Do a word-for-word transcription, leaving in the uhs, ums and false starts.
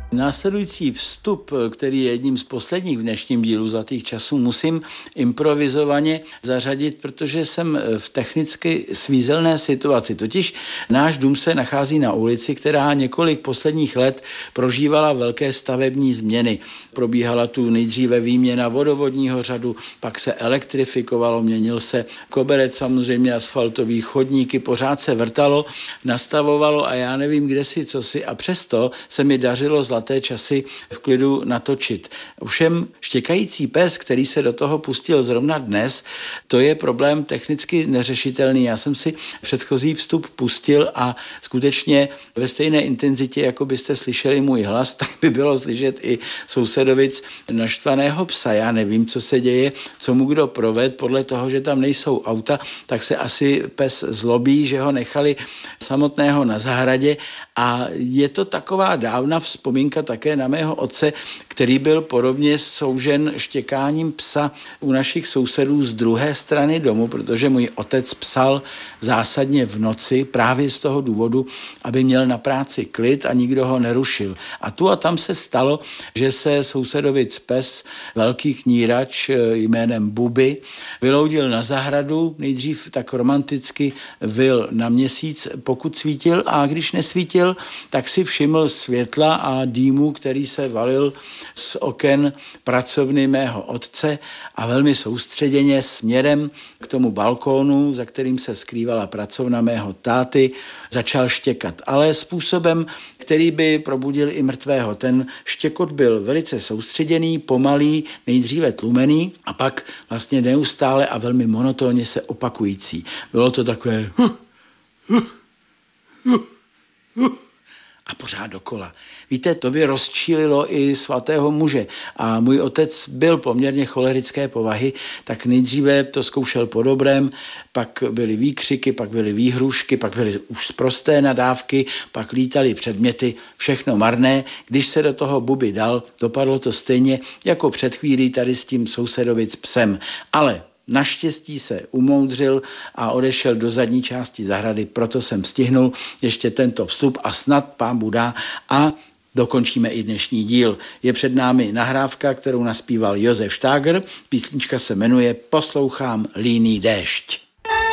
Následující vstup, který je jedním z posledních v dnešním dílu Zlatých časů, musím improvizovaně zařadit, protože jsem v technicky svízelné situaci. Totiž náš dům se nachází na ulici, která několik posledních let prožívala velké stavební změny. Probíhala tu nejdříve výměna vodovodního řadu, pak se elektrifikovalo, měnil se koberec, samozřejmě asfaltový, chodníky, pořád se vrtalo, nastavovalo a já nevím, kde si, co si, a přesto se mi dařilo zlaté časy v klidu natočit. Ovšem štěkající pes, který se do toho pustil zrovna dnes, to je problém technicky neřešitelný. Já jsem si předchozí vstup pustil a skutečně ve stejné intenzitě, jako byste slyšeli můj hlas, tak by bylo slyšet i sousedovic naštvaného psa. Já nevím, co se děje, co mu kdo proved, podle toho, že tam nejsou auta, tak se asi pes zlobí, že ho nechali samotného na zahradě a je to taková dávna vzpomínka také na mého otce, který byl podobně soužen štěkáním psa u našich sousedů z druhé strany domu, protože můj otec psal zásadně v noci právě z toho důvodu, aby měl na práci klid a nikdo ho nerušil. A tu a tam se stalo, že se sousedovic pes, velký knírač jménem Buby, vyloudil na zahradu, nejdřív tak romanticky vyl na měsíc, pokud svítil, a když nesvítil, tak si všiml světla a dýmu, který se valil z oken pracovny mého otce a velmi soustředěně směrem k tomu balkónu, za kterým se skrývala pracovna mého táty, začal štěkat. Ale způsobem, který by probudil i mrtvého. Ten štěkot byl velice soustředěný, pomalý, nejdříve tlumený a pak vlastně neustále a velmi monotónně se opakující. Bylo to takové a pořád dokola. Víte, to by rozčílilo i svatého muže. A můj otec byl poměrně cholerické povahy, tak nejdříve to zkoušel po dobrém, pak byly výkřiky, pak byly výhrušky, pak byly už sprosté nadávky, pak lítaly předměty, všechno marné. Když se do toho Buby dal, dopadlo to stejně jako před chvílí tady s tím sousedovic psem. Ale naštěstí se umoudřil a odešel do zadní části zahrady, proto jsem stihnul ještě tento vstup a snad pán Bůh dá a dokončíme i dnešní díl. Je před námi nahrávka, kterou naspíval Josef Štágr, písnička se jmenuje Poslouchám líný déšť.